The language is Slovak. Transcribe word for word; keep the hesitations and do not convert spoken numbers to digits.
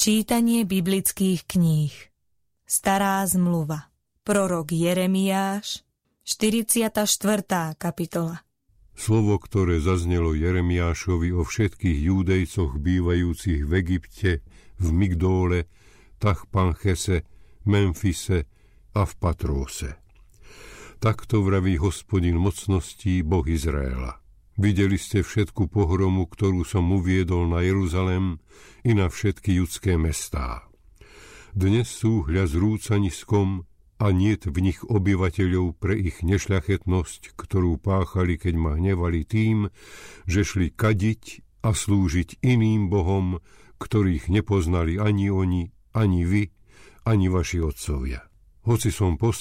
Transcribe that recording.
Čítanie biblických kníh. Stará zmluva. Prorok Jeremiáš, štyridsiata štvrtá kapitola. Slovo, ktoré zaznelo Jeremiášovi o všetkých Júdejcoch bývajúcich v Egypte, v Migdóle, Tachpanchese, Memfise a v Patróse. Takto vraví Hospodin mocností, Boh Izraela. Videli ste všetku pohromu, ktorú som uviedol na Jeruzalém i na všetky judské mestá. Dnes sú hľa zrúcaniskom a niet v nich obyvateľov pre ich nešľachetnosť, ktorú páchali, keď ma hnevali tým, že šli kadiť a slúžiť iným bohom, ktorých nepoznali ani oni, ani vy, ani vaši otcovia. Hoci som